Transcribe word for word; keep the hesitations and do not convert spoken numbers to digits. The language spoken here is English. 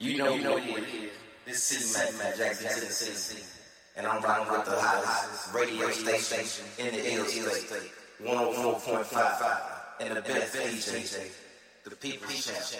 You know, you know what it is. This is Matt, Matt Jackson, Tennessee. And I'm rocking with the hottest radio station in the L State. one oh four point five. And the best D J, the People's Champ.